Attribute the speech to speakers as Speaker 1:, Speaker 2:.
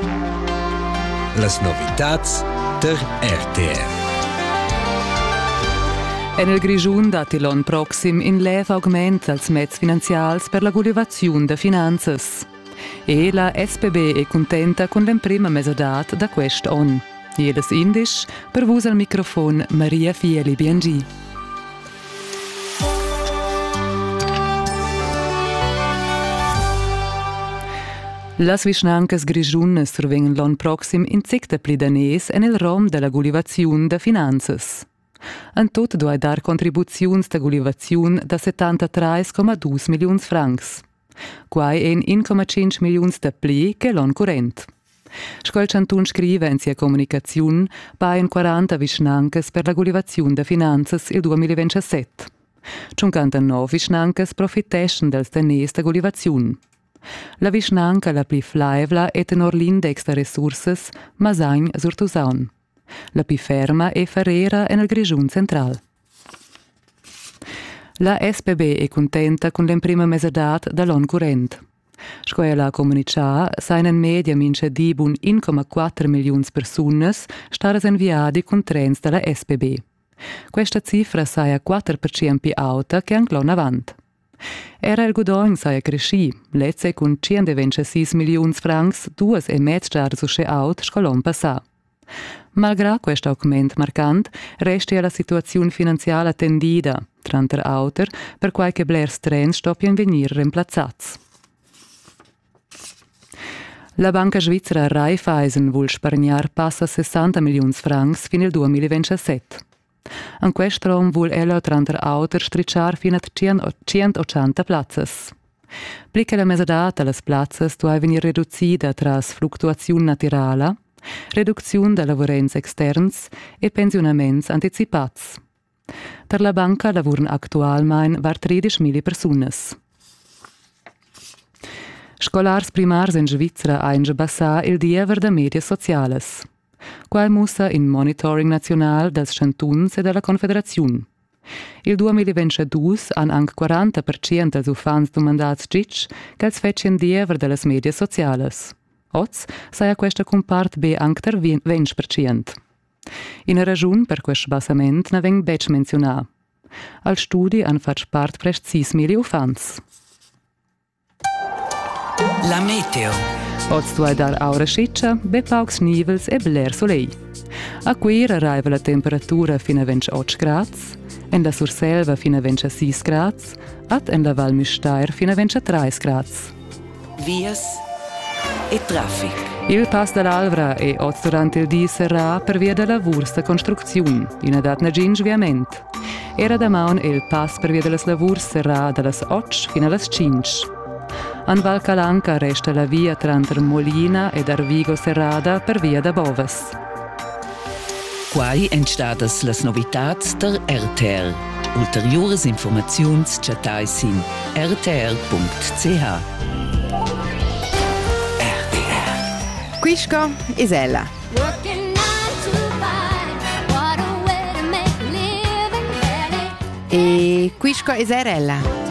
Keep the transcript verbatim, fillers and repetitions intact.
Speaker 1: Las novitats der R T R.
Speaker 2: En el Grischun dat l'on proxim in lev augment als mezz finanzials per la cultivazione de finanzas. E la S P B è contenta con l'emprima mesadat da quest on. Jedes indisch per vus al microfon Maria Fieli B N G. Las vischnancas grischunnas survengan l'on proxim in secta plidanès en el rom de la cultivazione de finanzas. En tot duai dar contribuziuns de cultivazione da settantatré komma due milions francs. Quai en uno komma cinque milions de pli che l'on current. Scol Chantun scrive in sia comunicazione paien quaranta vischnancas per la cultivazione de finanzas il duemilaventisette. cinquantanove vischnancas profiteschen dels denès de cultivazione. La vischnanca la pli flaivla è tenor l'index de resurses Masagn sur Tusaun. La più ferma è Ferrera nel Grischun central. La S P B è contenta con l'emprima mesadat dall'on current. Scoia la comunicà sain in media mince dibun uno komma quattro milions personas staras inviadi con trens dalla S P B. Questa cifra saia quattro per cento più alta che anche l'on avant. Era il guadagno saia cresci, lezze con centoventisei milions francs, duas e mezz star su sche aut scolon passà. Malgrà questo augment marcant, resta la situazione finanziaria tendida, tranter auter, per qualche blers trens stoppian venir reemplazzats. La banca svizzera Raiffeisen vuol spargnar passa sessanta milions francs fin il duemilaventisette. In questo rom vuol ella tranter auter stricciar fino a centottanta plazzas. Plica la mesadata las plazzas duai venir reducida tras fluctuazione naturala, reduzione de lavorens externs e pensionaments anticipats. Per la banca lavuran actualmein var tredicimila personas. Scolars primars in Svizzera ein bassà il diever de medias sociales. Qual mussa in monitoring national dels chantuns e della Confederazione. Il duemilaventidue han anche quaranta per cento dels ufans domandats gitsch che els fecien diever delles medias sociales. Oz saia questa compart be anche ter venti per cento. In ragione per questo bassament ne veng bec menzionà. Al studi han fatto part prest sei mila ufans.
Speaker 1: La meteo.
Speaker 2: Oz duai dar aura sciccia, be paucs nivels e bler solei. A quir arriva la temperatura fino a ventotto gradi, en la Surselva fino a ventisei gradi, at en la Val Müstair fino a ventitré gradi.
Speaker 1: Vias e traffic.
Speaker 2: Il pass dall'Alvra è oggi durante il dì sarà per via della lavurs de construzione, in adat na gin sviament. Era da maun il pass per via delle lavurs sarà dalle otto fino alle cinque. An Val Calanca resta la via tra Molina ed Arvigo Serrada per via da Boves.
Speaker 3: Quai entstadas las novitats der R T R. Ulteriores informaziuns chatais in r t r punct c h.
Speaker 4: Quisco is ella. E Quisco is ella.